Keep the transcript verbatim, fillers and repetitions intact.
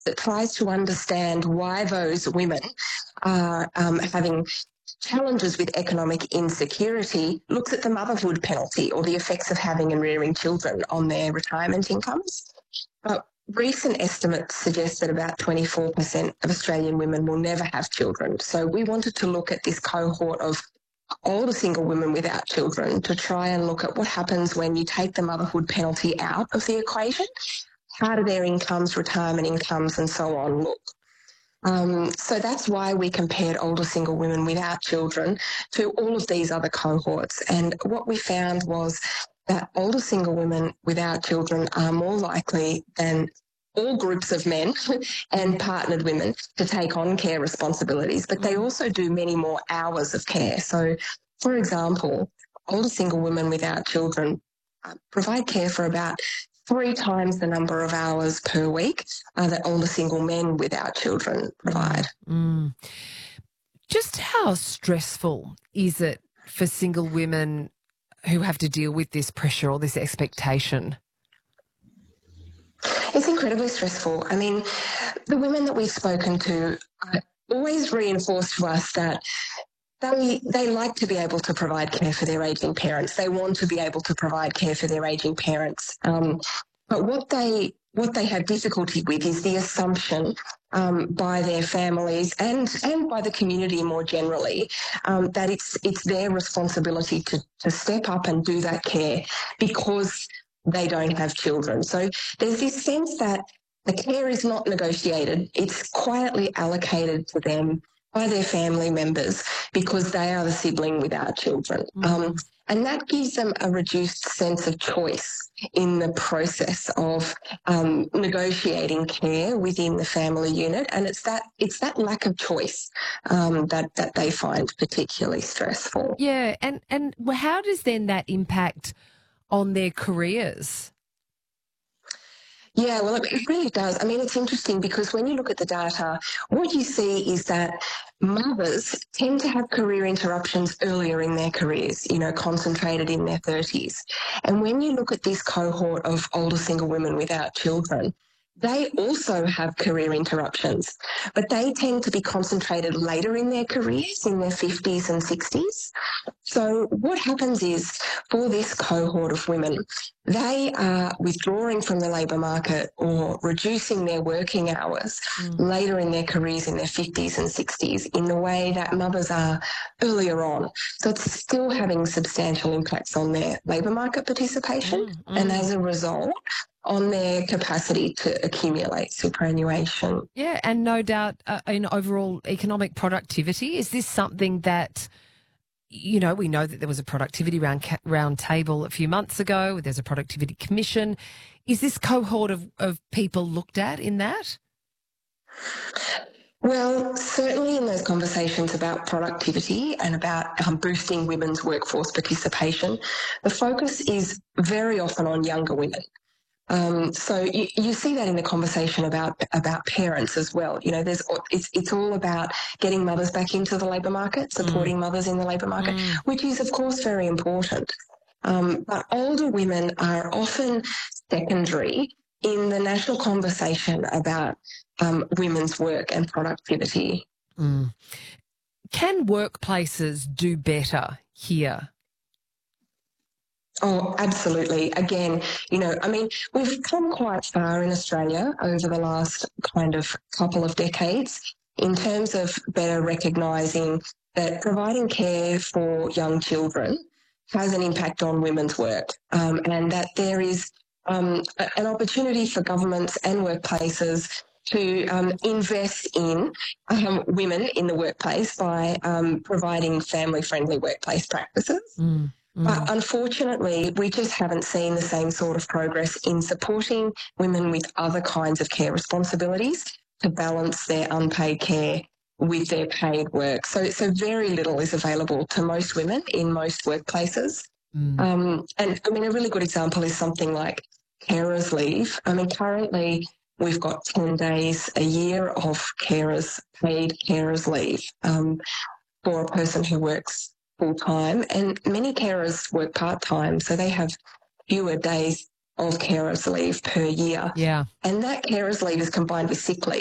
that tries to understand why those women are um, having challenges with economic insecurity, looks at the motherhood penalty or the effects of having and rearing children on their retirement incomes. But recent estimates suggest that about twenty-four percent of Australian women will never have children. So we wanted to look at this cohort of older single women without children to try and look at what happens when you take the motherhood penalty out of the equation. How do their incomes, retirement incomes and so on look? Um, so that's why we compared older single women without children to all of these other cohorts. And what we found was that older single women without children are more likely than all groups of men and partnered women to take on care responsibilities, but they also do many more hours of care. So, for example, older single women without children uh, provide care for about three times the number of hours per week uh, that older single men without children provide. Mm. Just how stressful is it for single women who have to deal with this pressure or this expectation? It's incredibly stressful. I mean, the women that we've spoken to uh, always reinforce to us that they they like to be able to provide care for their ageing parents. They want to be able to provide care for their ageing parents. Um, but what they what they have difficulty with is the assumption um, by their families and and by the community more generally um, that it's it's their responsibility to to step up and do that care because they don't have children. So there's this sense that the care is not negotiated. It's quietly allocated to them by their family members because they are the sibling without children. Mm. Um, and that gives them a reduced sense of choice in the process of um, negotiating care within the family unit. And it's that it's that lack of choice um, that, that they find particularly stressful. Yeah, and, and how does then that impact on their careers? Yeah, well, it really does. I mean, it's interesting because when you look at the data, what you see is that mothers tend to have career interruptions earlier in their careers, you know, concentrated in their thirties. And when you look at this cohort of older single women without children, they also have career interruptions, but they tend to be concentrated later in their careers, in their fifties and sixties. So what happens is for this cohort of women, they are withdrawing from the labour market or reducing their working hours mm. later in their careers in their fifties and sixties in the way that mothers are earlier on. So it's still having substantial impacts on their labour market participation mm, mm. and as a result on their capacity to accumulate superannuation. Yeah, and no doubt uh, in overall economic productivity. Is this something that, you know, we know that there was a productivity round, round table a few months ago. There's a productivity commission. Is this cohort of, of people looked at in that? Well, certainly in those conversations about productivity and about um, boosting women's workforce participation, the focus is very often on younger women. Um, so you, you see that in the conversation about about parents as well. You know, there's it's it's all about getting mothers back into the labour market, supporting mm. mothers in the labour market, mm. which is of course very important. Um, but older women are often secondary in the national conversation about um, women's work and productivity. Mm. Can workplaces do better here? Oh, absolutely. Again, you know, I mean, we've come quite far in Australia over the last kind of couple of decades in terms of better recognising that providing care for young children has an impact on women's work um, and that there is um, an opportunity for governments and workplaces to um, invest in um, women in the workplace by um, providing family-friendly workplace practices. Mm. Mm. But unfortunately, we just haven't seen the same sort of progress in supporting women with other kinds of care responsibilities to balance their unpaid care with their paid work. So, so very little is available to most women in most workplaces. Mm. Um, and I mean, a really good example is something like carers leave. I mean, currently we've got ten days a year of carers, paid carers leave um, for a person who works full-time, and many carers work part-time, so they have fewer days of carers leave per year. Yeah. And that carers leave is combined with sick leave.